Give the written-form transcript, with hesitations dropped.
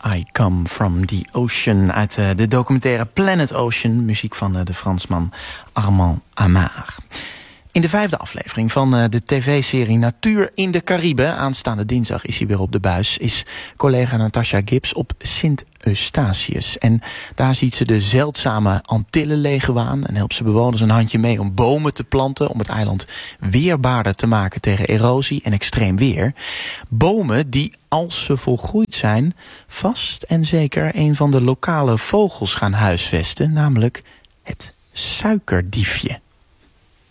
I Come From The Ocean uit de documentaire Planet Ocean, muziek van de Fransman Armand Amar. In de 5e aflevering van de tv-serie Natuur in de Cariben, aanstaande dinsdag is hij weer op de buis, is collega Natasha Gibbs op Sint Eustatius. En daar ziet ze de zeldzame Antillenleguaan en helpt ze bewoners een handje mee om bomen te planten om het eiland weerbaarder te maken tegen erosie en extreem weer. Bomen die, als ze volgroeid zijn, vast en zeker een van de lokale vogels gaan huisvesten, namelijk het suikerdiefje.